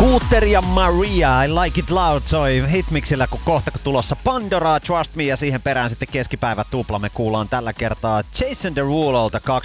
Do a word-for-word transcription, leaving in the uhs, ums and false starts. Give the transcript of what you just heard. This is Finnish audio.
Scooter ja Maria, I Like It Loud soi hitmiksillä, kun kohta kun tulossa Pandora, Trust Me ja siihen perään sitten keskipäivä tupla. Me kuullaan tällä kertaa Jason Derulo'lta